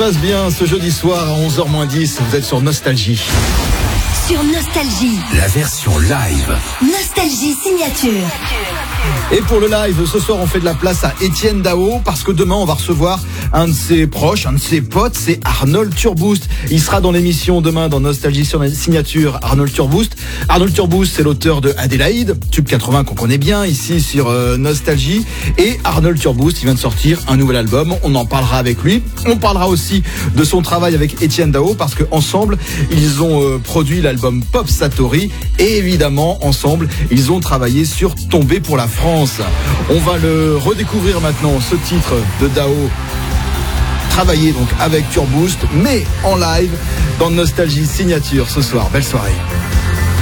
passe bien ce jeudi soir à 11h-10. Vous êtes sur Nostalgie. Sur Nostalgie. La version live. Nostalgie signature. Et pour le live, ce soir, on fait de la place à Etienne Dao parce que demain, on va recevoir un de ses proches, un de ses potes, c'est Arnold Turboost. Il sera dans l'émission demain dans Nostalgie sur signature, Arnold Turboost. Arnold Turboost, c'est l'auteur de Adélaïde, Tube 80 qu'on connaît bien ici sur Nostalgie. Et Arnold Turboost, il vient de sortir un nouvel album. On en parlera avec lui. On parlera aussi de son travail avec Etienne Dao parce qu'ensemble, ils ont produit l'album Pop Satori. Et évidemment, ensemble, ils ont travaillé sur Tomber pour la France. On va le redécouvrir maintenant, ce titre de Dao, travaillé donc avec Turboost, mais en live dans Nostalgie signature ce soir. Belle soirée.